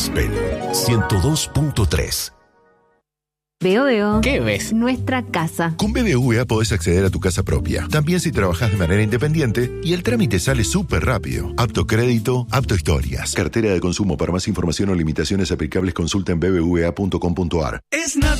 Aspen 102.3. Veo. ¿Qué ves? Nuestra casa. Con BBVA podés acceder a tu casa propia, también si trabajás de manera independiente, y el trámite sale súper rápido. Apto crédito, apto historias. Cartera de consumo. Para más información o limitaciones aplicables, consulta en bbva.com.ar. Es Navidad